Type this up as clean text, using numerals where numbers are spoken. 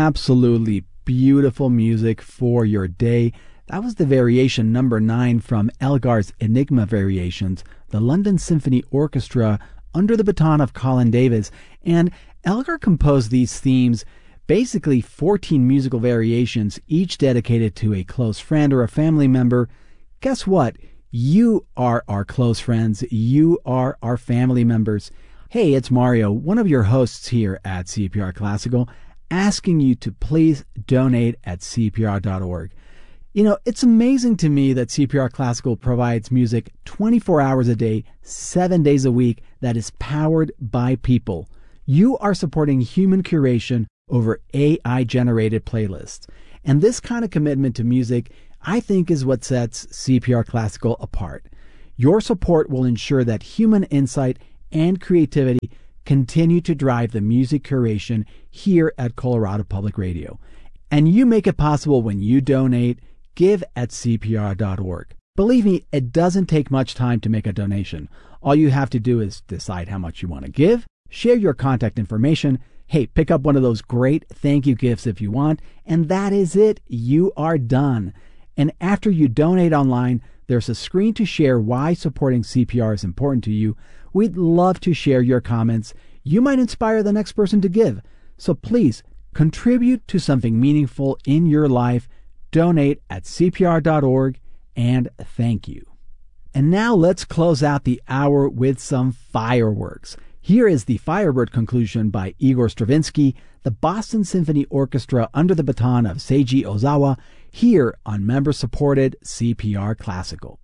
absolutely beautiful music for your day. That was the variation number 9 from Elgar's Enigma Variations, the London Symphony Orchestra under the baton of Colin Davis. And Elgar composed these themes, basically 14 musical variations, each dedicated to a close friend or a family member. Guess what? You are our close friends. You are our family members. Hey, it's Mario, one of your hosts here at CPR Classical, asking you to please donate at CPR.org. You know, it's amazing to me that CPR Classical provides music 24 hours a day, 7 days a week that is powered by people. You are supporting human curation over AI-generated playlists. And this kind of commitment to music, I think, is what sets CPR Classical apart. Your support will ensure that human insight and creativity continue to drive the music curation here at Colorado Public Radio. And you make it possible when you donate. Give at CPR.org. Believe me, it doesn't take much time to make a donation. All you have to do is decide how much you want to give, share your contact information, hey, pick up one of those great thank you gifts if you want, and that is it. You are done. And after you donate online, there's a screen to share why supporting CPR is important to you. We'd love to share your comments. You might inspire the next person to give. So please contribute to something meaningful in your life. Donate at CPR.org, and thank you. And now let's close out the hour with some fireworks. Here is the Firebird conclusion by Igor Stravinsky, the Boston Symphony Orchestra under the baton of Seiji Ozawa, here on member-supported CPR Classical.